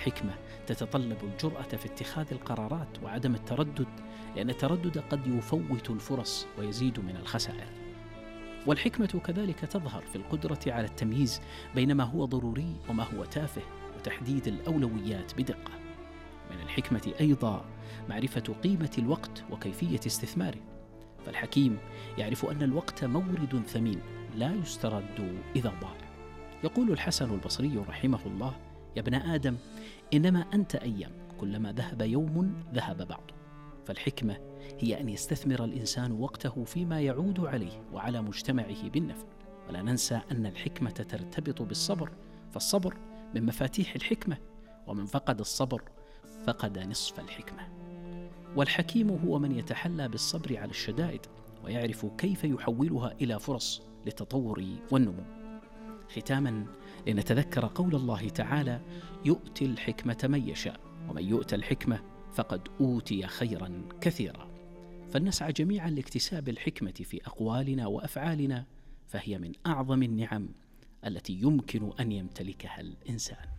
الحكمة تتطلب الجرأة في اتخاذ القرارات وعدم التردد، لأن التردد قد يفوت الفرص ويزيد من الخسائر. والحكمة كذلك تظهر في القدرة على التمييز بين ما هو ضروري وما هو تافه، وتحديد الأولويات بدقة. من الحكمة أيضا معرفة قيمة الوقت وكيفية استثماره، فالحكيم يعرف أن الوقت مورد ثمين لا يسترد إذا ضاع. يقول الحسن البصري رحمه الله: يا ابن آدم، إنما أنت أيام، كلما ذهب يوم ذهب بعض. فالحكمة هي أن يستثمر الإنسان وقته فيما يعود عليه وعلى مجتمعه بالنفع. ولا ننسى أن الحكمة ترتبط بالصبر، فالصبر من مفاتيح الحكمة، ومن فقد الصبر فقد نصف الحكمة. والحكيم هو من يتحلى بالصبر على الشدائد ويعرف كيف يحولها إلى فرص للتطور والنمو. ختاما، لنتذكر قول الله تعالى: يؤتي الحكمة من يشاء، ومن يؤت الحكمة فقد أوتي خيرا كثيرا. فلنسعى جميعا لاكتساب الحكمة في أقوالنا وأفعالنا، فهي من أعظم النعم التي يمكن أن يمتلكها الإنسان.